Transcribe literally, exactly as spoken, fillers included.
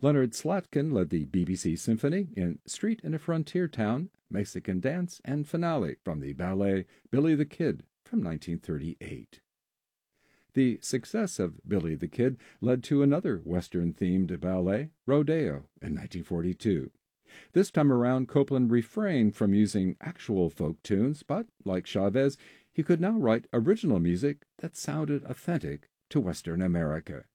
Leonard Slatkin led the B B C Symphony in Street in a Frontier Town, Mexican Dance, and Finale from the ballet Billy the Kid from nineteen thirty-eight. The success of Billy the Kid led to another Western-themed ballet, Rodeo, in nineteen forty-two. This time around, Copland refrained from using actual folk tunes, but, like Chavez, he could now write original music that sounded authentic to Western America.